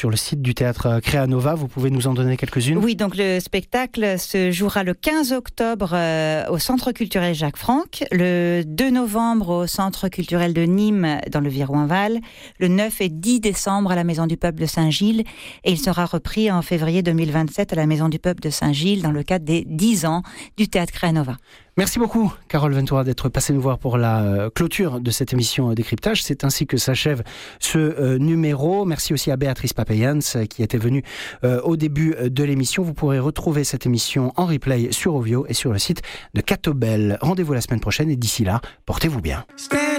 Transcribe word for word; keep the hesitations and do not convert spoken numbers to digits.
sur le site du théâtre Créanova. Vous pouvez nous en donner quelques-unes ? Oui, donc le spectacle se jouera le quinze octobre euh, au Centre culturel Jacques Franck, le deux novembre au Centre culturel de Nîmes dans le Viroinval, le neuf et dix décembre à la Maison du Peuple de Saint-Gilles et il sera repris en février deux mille vingt-sept à la Maison du Peuple de Saint-Gilles dans le cadre des dix ans du théâtre Créanova. Merci beaucoup, Carole Ventura, d'être passée nous voir pour la euh, clôture de cette émission Décryptage. C'est ainsi que s'achève ce euh, numéro. Merci aussi à Béatrice Papeyans euh, qui était venue euh, au début de l'émission. Vous pourrez retrouver cette émission en replay sur Ovio et sur le site de Catobel. Rendez-vous la semaine prochaine et d'ici là, portez-vous bien.